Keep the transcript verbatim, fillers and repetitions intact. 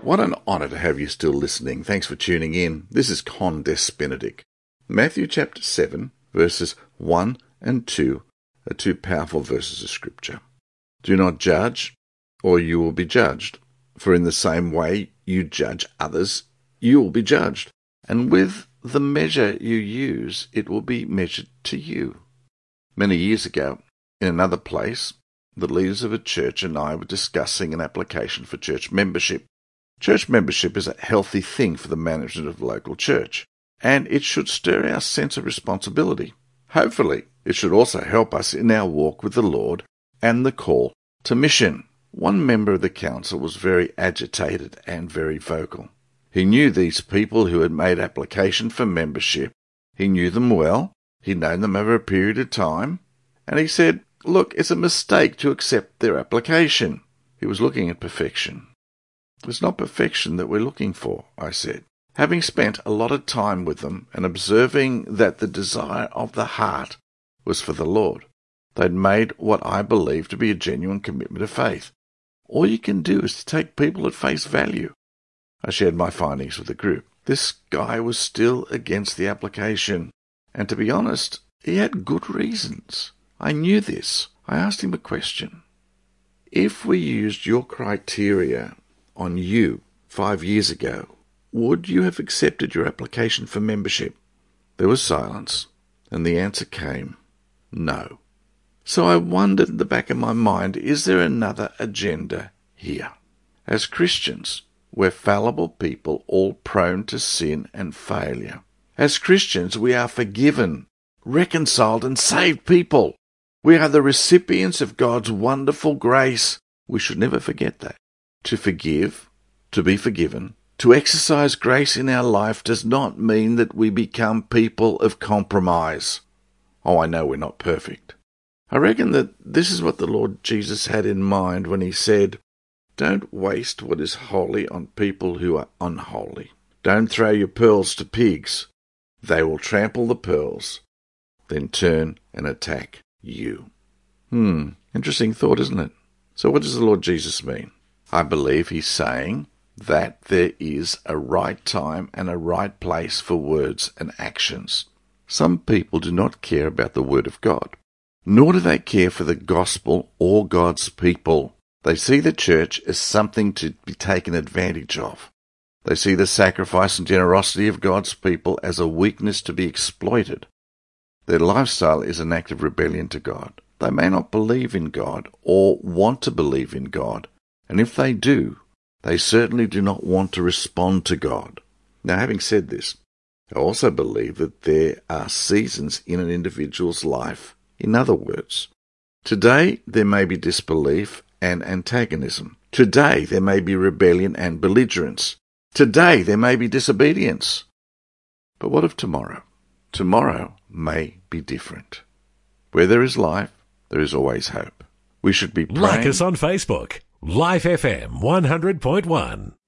What an honour to have you still listening. Thanks for tuning in. This is Con Des Benedict. Matthew chapter seven, verses one and two are two powerful verses of Scripture. Do not judge, or you will be judged. For in the same way you judge others, you will be judged. And with the measure you use, it will be measured to you. Many years ago, in another place, the leaders of a church and I were discussing an application for church membership. Church membership is a healthy thing for the management of the local church, and it should stir our sense of responsibility. Hopefully, it should also help us in our walk with the Lord and the call to mission. One member of the council was very agitated and very vocal. He knew these people who had made application for membership. He knew them well. He'd known them over a period of time. And he said, look, it's a mistake to accept their application. He was looking at perfection. It's not perfection that we're looking for, I said. Having spent a lot of time with them and observing that the desire of the heart was for the Lord, they'd made what I believe to be a genuine commitment of faith. All you can do is to take people at face value. I shared my findings with the group. This guy was still against the application, and to be honest, he had good reasons. I knew this. I asked him a question. If we used your criteria on you five years ago, would you have accepted your application for membership? There was silence, and the answer came, no. So I wondered in the back of my mind, is there another agenda here? As Christians, we're fallible people, all prone to sin and failure. As Christians, we are forgiven, reconciled, and saved people. We are the recipients of God's wonderful grace. We should never forget that. To forgive, to be forgiven, to exercise grace in our life does not mean that we become people of compromise. Oh, I know we're not perfect. I reckon that this is what the Lord Jesus had in mind when he said, don't waste what is holy on people who are unholy. Don't throw your pearls to pigs. They will trample the pearls, then turn and attack you. Hmm, interesting thought, isn't it? So what does the Lord Jesus mean? I believe he's saying that there is a right time and a right place for words and actions. Some people do not care about the Word of God, nor do they care for the gospel or God's people. They see the church as something to be taken advantage of. They see the sacrifice and generosity of God's people as a weakness to be exploited. Their lifestyle is an act of rebellion to God. They may not believe in God or want to believe in God, and if they do, they certainly do not want to respond to God. Now, having said this, I also believe that there are seasons in an individual's life. In other words, today there may be disbelief and antagonism. Today there may be rebellion and belligerence. Today there may be disobedience. But what of tomorrow? Tomorrow may be different. Where there is life, there is always hope. We should be praying. Like us on Facebook. Life F M one hundred point one.